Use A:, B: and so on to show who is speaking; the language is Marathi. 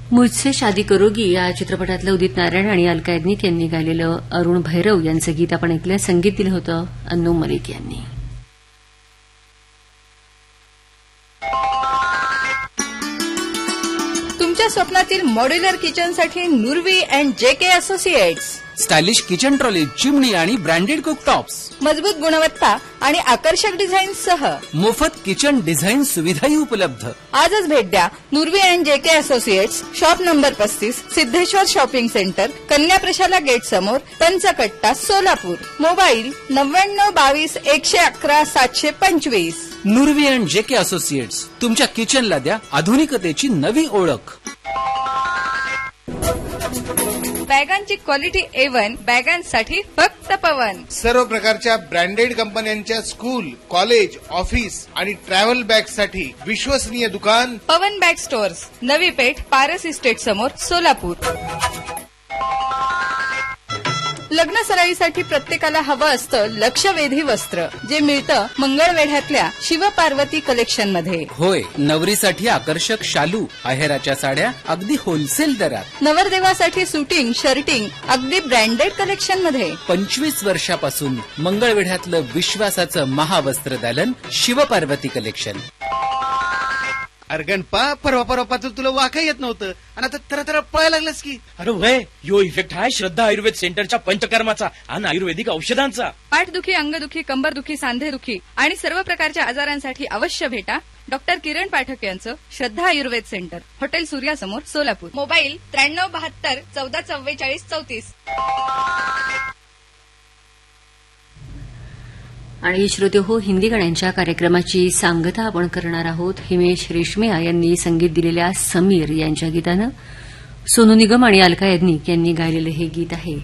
A: मुझसे शादी करोगी या चित्रपटातलं उदित नारायण आणि अलका याज्ञिक यांनी गायलेलं अरुण भैरव यांचं गीत आपण ऐकलं. संगीत दिलं होतं अन्नू मलिक यांनी.
B: तुमच्या स्वप्नातील modular किचनसाठी नुर्वी and JK associates.
C: Stylish kitchen trolley, चिमणी आणि ब्रँडेड कुकटॉप्स.
B: मजबूत गुणवत्ता आणि आकर्षक डिझाईन्ससह
C: मोफत किचन डिझाईन सुविधाही उपलब्ध.
B: आजच भेट द्या नुर्वी and JK associates, shop number 35, Siddheshwar shopping centre, कन्या प्रशाला गेट समोर, पंचकट्टा, Solapur. Mobile 9922 111 725.
C: नुर्वी and JK associates तुमच्या किचनला द्या आधुनिकतेची नवी ओळख.
B: बॅगांची क्वालिटी A1, बॅगांसाठी फक्त पवन.
D: सर्व प्रकारच्या ब्रँडेड कंपन्यांच्या स्कूल, कॉलेज, ऑफिस आणि ट्रॅव्हल बॅगसाठी विश्वसनीय दुकान
B: पवन bag stores, Navi Peth, Paras estate समोर, सोलापूर. लग्न सराईसाठी प्रत्येकाला हवं असतं लक्षवेधी वस्त्र, जे मिळतं मंगळवेढ्यातल्या शिवपार्वती कलेक्शनमध्ये.
C: होय, नवरीसाठी आकर्षक शालू, आहेराच्या साड्या अगदी होलसेल दरात.
B: नवरदेवासाठी सुटिंग, शर्टिंग अगदी ब्रँडेड कलेक्शनमध्ये.
C: 25 वर्षापासून मंगळवेढ्यातलं विश्वासाचं महावस्त्र दालन शिवपार्वती कलेक्शन.
E: अरे गणपा, परवा तुला वाका येत नव्हतं आणि आता तर पळायला लागलास की.
F: अरे वय, यो इफेक्ट आहे श्रद्धा आयुर्वेद सेंटरच्या पंचकर्माचा आणि आयुर्वेदिक औषधांचा.
B: पाठदुखी, अंगदुखी, कंबरदुखी, सांधेदुखी आणि सर्व प्रकारच्या आजारांसाठी अवश्य भेटा डॉक्टर किरण पाठक यांचं श्रद्धा आयुर्वेद सेंटर, हॉटेल सूर्या समोर, सोलापूर. मोबाईल 9372 1444 34.
A: आणि श्रोते हो, हिंदी गाण्यांच्या कार्यक्रमाची सांगता आपण करणार आहोत हिमेश रेशमिया यांनी संगीत दिलेल्या समीर यांच्या गीतानं. सोनू निगम आणि अलका याज्ञिक यांनी गायलेलं हे गीत आहे